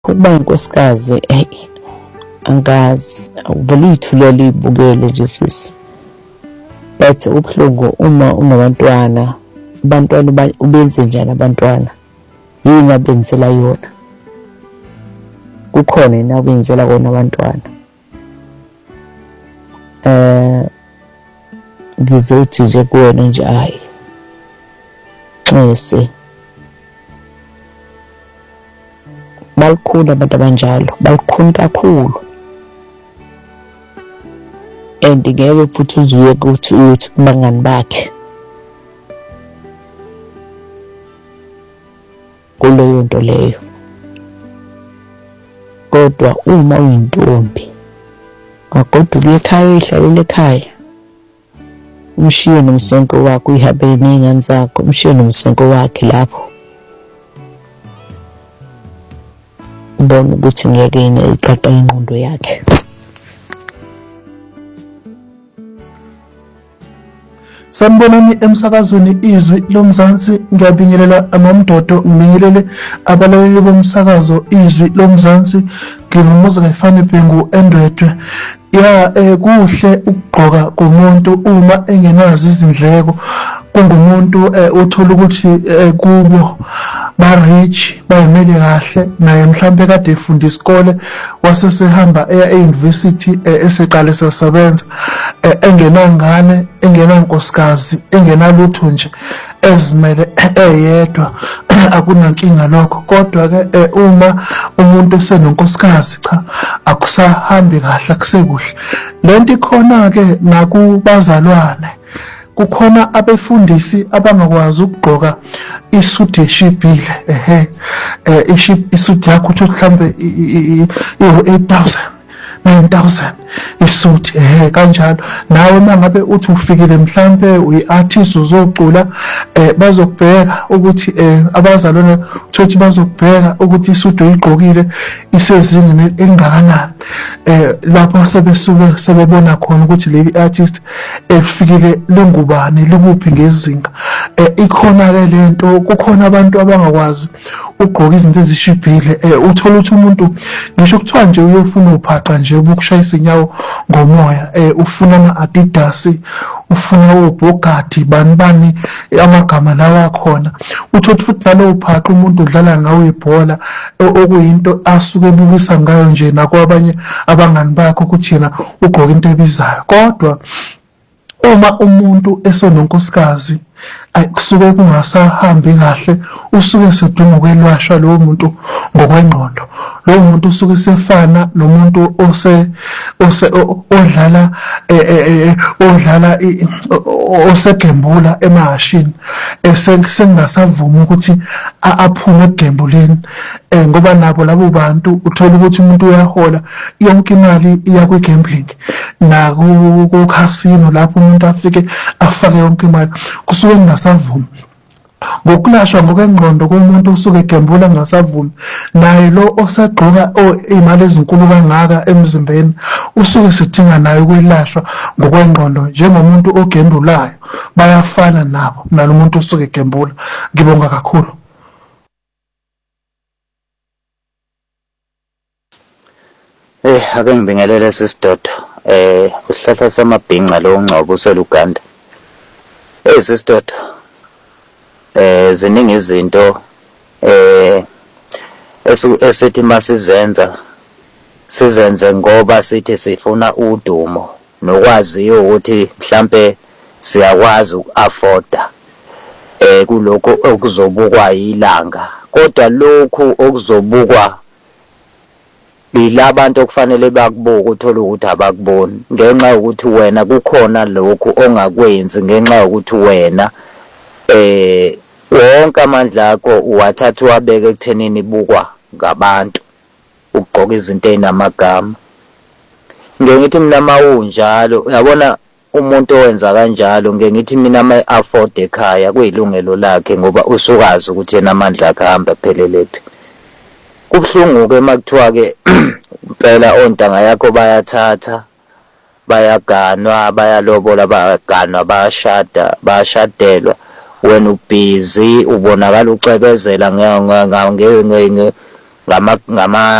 Ukuba inkosikazi angazi uvele uyithulele uyibukele nje sisi. But ubuhlungu uma unabantwana, abantwana ubenze njani abantwana? Yini abenzela yona? Kukhona yini abenzela kona abantwana? Ngizothi nje kuwena nje hayi. Xese. Balikhulu abantu abanjalo, balikhulu kakhulu. And ngeke futhi uzuye ukuthi uyothi kubangani bakhe kuleyo nto leyo. Kodwa uma uyintombi agoduke ekhaya uyihlalele ekhaya, umshiye nomsonto wakhe uyihabele nezingane zakho, umshiye nomsonto wakhe lapho. Ubona ukuthi ngeke yini iqaqa ingqondo yakhe. Sanibonani emsakazweni Izwi loMzansi. Ngiyabingelela amamdodo, ngibingelele abalaleli bomsakazo Izwi loMzansi. Ngingumuzi kaFani Bhengu Endwedwe. Kuhle ukugqoka komuntu uma engenazo izindleko. Kungumuntu uthola ukuthi kubo ba-rich, bayimele kahle, naye mhlambe kade efunda isikole wasesehamba e-university eseqale sesebenza, engenangane, engenankosikazi, engenalutho nje, ezimele eyedwa. Akunankinga lokho. Kodwa-ke uma umuntu esenonkosikazi, cha, akusahambi kahle, akusekuhle. Lento ikhona-ke nakubazalwane. Kukhona abefundisi abangakwazi ukugqoka isuti eshibhile. Isuti yakho uthi mhlambe i-8,000 9,000 isuti, kanjalo. Nawe mangabe uthi ufikile mhlambe uyi-artist uzocula, bazokubheka ukuthi abazalwane uthi bazokubheka ukuthi isuti oyigqokile isezingeni elingakanani. Lapho sebesuke sebebona khona ukuthi le artist elifikile lingubani, likuphi ngezinga. Ikhona-ke lento, kukhona abantu abangakwazi ukugqoka izinto ezishibhile. Uthola ukuthi umuntu ngisho kuthiwa nje uyofuna uphaqa nje ubukushayisa inyawo ngomoya, ufuna ama-Adidas, ufuna obhogati, bani amagama lawa akhona. Uthola futhi nalo uphaqa umuntu udlala ngawo ibhola, okuyinto asuke ebukisa ngayo nje nakwabanye abangani bakho ukuthi yena ugqoka into ebizayo. Kodwa uma umuntu esenonkosikazi kusuke kungasahambi kahle, usuke seduma ukwelashwa lowo muntu ngokwengqondo. Lowo muntu usuke sefana nomuntu odlala osegembula emahashini, sengasavuma ukuthi aphume egembuleni. Ngoba nabo labo bantu uthola ukuthi umuntu uyahola yonke imali iya kwi-gambling naku-casino, lapho umuntu afike afake yonke imali, kusuke kungasavumi. Ngokulashwa ngokwengqondo komuntu usuke egembula ngasavumi, naye lo osagqoka imali ezinkulu kangaka emzimbeni usuke sidinga naye ukwelashwa ngokwengqondo. Njengomuntu ogembulayo bayafana nabo nalomuntu usuke egembula. Ngibonga kakhulu. Ake ngibingelele sisidoda. Uhlahla samabhinca lo ngcobo useluganda. Sisidoda. Ziningi izinto esithi masizenza sizenze ngoba sithi sifuna udumo, nokwaziyo ukuthi mhlambe siyakwazi uku-afforda kuloko okuzobukwa ilanga. Kodwa lokhu okuzobukwa bilabantu okufanele bakubuke uthola ukuthi abakuboni, ngenxa yokuthi wena kukhona lokhu ongakwenzi, ngenxa yokuthi wena wonke amandla akho uwathatha uwabeke ekuthenini ibukwa ngabantu, ukugqoka izinto ezinamagama. Ngeke ngithi mina mawunjalo, uyabona umuntu owenza kanjalo, ngeke ngithi mina ma-afford ekhaya kuyilungelo lakhe, ngoba usukazi ukuthi yena amandla akhe ahamba phelelepi. Kubuhlungu-ke makuthiwa-ke impela ontanga yakho bayathatha, bayaganwa, bayalobola, bayaganwa, bayashadelwa. Wena ubhizi ubonakala ucebezela ngama